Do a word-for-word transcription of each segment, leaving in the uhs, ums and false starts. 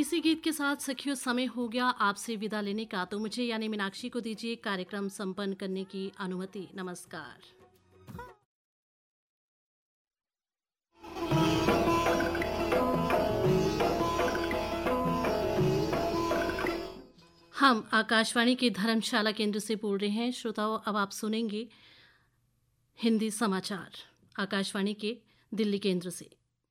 इसी गीत के साथ सखियों समय हो गया आपसे विदा लेने का, तो मुझे यानी मीनाक्षी को दीजिए कार्यक्रम संपन्न करने की अनुमति। नमस्कार। हम आकाशवाणी के धर्मशाला केंद्र से बोल रहे हैं। श्रोताओं, अब आप सुनेंगे हिंदी समाचार आकाशवाणी के दिल्ली केंद्र से।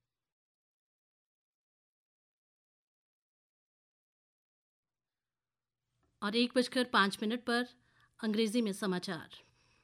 और एक बजकर पाँच मिनट पर अंग्रेजी में समाचार।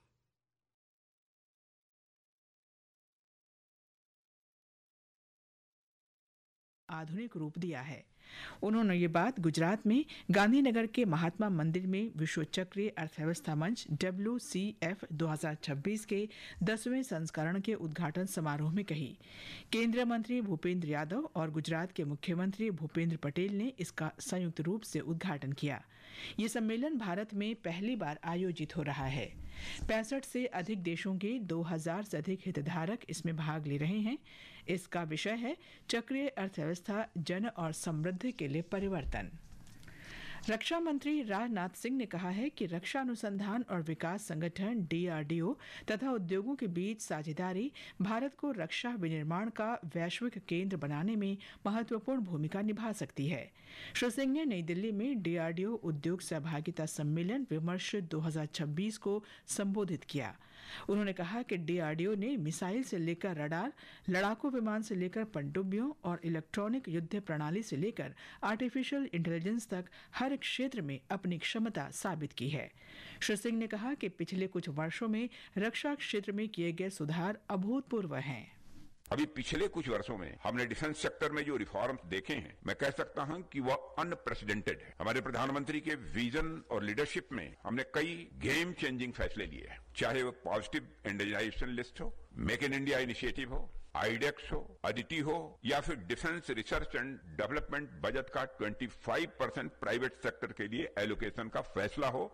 आधुनिक रूप दिया है। उन्होंने ये बात गुजरात में गांधीनगर के महात्मा मंदिर में विश्व चक्रीय अर्थव्यवस्था मंच डब्ल्यू सी एफ दो हज़ार छब्बीस के दसवें संस्करण के उद्घाटन समारोह में कही। केंद्रीय मंत्री भूपेंद्र यादव और गुजरात के मुख्यमंत्री भूपेंद्र पटेल ने इसका संयुक्त रूप से उद्घाटन किया। ये सम्मेलन भारत में पहली बार आयोजित हो रहा है। पैंसठ से अधिक देशों के दो हज़ार से अधिक हितधारक इसमें भाग ले रहे हैं। इसका विषय है चक्रीय अर्थव्यवस्था, जन और समृद्धि के लिए परिवर्तन। रक्षा मंत्री राजनाथ सिंह ने कहा है कि रक्षा अनुसंधान और विकास संगठन डी आर डी ओ तथा उद्योगों के बीच साझेदारी भारत को रक्षा विनिर्माण का वैश्विक केंद्र बनाने में महत्वपूर्ण भूमिका निभा सकती है। श्री सिंह ने नई दिल्ली में डी आर डी ओ उद्योग सहभागिता सम्मेलन विमर्श दो हज़ार छब्बीस को संबोधित किया। उन्होंने कहा कि डी आर डी ओ ने मिसाइल से लेकर रडार, लड़ाकू विमान से लेकर पनडुब्बियों और इलेक्ट्रॉनिक युद्ध प्रणाली से लेकर आर्टिफिशियल इंटेलिजेंस तक हर क्षेत्र में अपनी क्षमता साबित की है। श्री सिंह ने कहा कि पिछले कुछ वर्षों में रक्षा क्षेत्र में किए गए सुधार अभूतपूर्व हैं। अभी पिछले कुछ वर्षों में हमने डिफेंस सेक्टर में जो रिफॉर्म्स देखे हैं, मैं कह सकता हूं कि वह अनप्रेसिडेंटेड है। हमारे प्रधानमंत्री के विजन और लीडरशिप में हमने कई गेम चेंजिंग फैसले लिए हैं, चाहे वो पॉजिटिव इंडियनाइजेशन लिस्ट हो, मेक इन इंडिया इनिशिएटिव हो, आईडेक्स हो, अदिति हो, या फिर defence research and development budget का पच्चीस परसेंट प्राइवेट सेक्टर के लिए एलोकेशन का फैसला हो।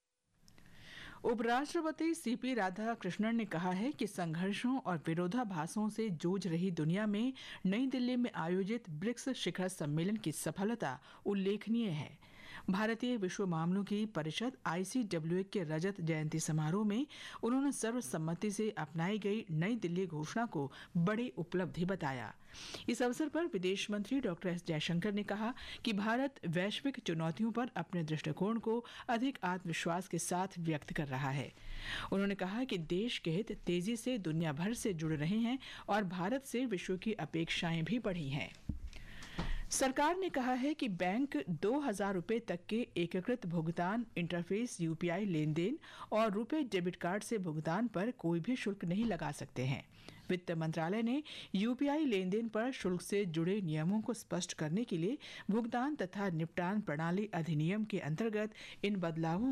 उपराष्ट्रपति सी पी राधाकृष्णन ने कहा है कि संघर्षों और विरोधाभासों से जूझ रही दुनिया में नई दिल्ली में आयोजित ब्रिक्स शिखर सम्मेलन की सफलता उल्लेखनीय है। भारतीय विश्व मामलों की परिषद आई सी डब्ल्यू ए के रजत जयंती समारोह में उन्होंने सर्वसम्मति से अपनाई गई नई दिल्ली घोषणा को बड़ी उपलब्धि बताया। इस अवसर पर विदेश मंत्री डॉक्टर एस जयशंकर ने कहा कि भारत वैश्विक चुनौतियों पर अपने दृष्टिकोण को अधिक आत्मविश्वास के साथ व्यक्त कर रहा है। उन्होंने कहा कि देश के हित तेजी से दुनिया भर से जुड़ रहे हैं और भारत से विश्व की अपेक्षाएं भी बढ़ी हैं। सरकार ने कहा है कि बैंक दो हज़ार रुपए तक के एकीकृत भुगतान interface U P I lane then और रुपए डेबिट कार्ड से भुगतान पर कोई भी शुल्क नहीं लगा सकते हैं। वित्त मंत्रालय ने U P I lane then पर शुल्क से जुड़े नियमों को स्पष्ट करने के लिए भुगतान तथा निपटान प्रणाली अधिनियम के अंतर्गत इन बदलावों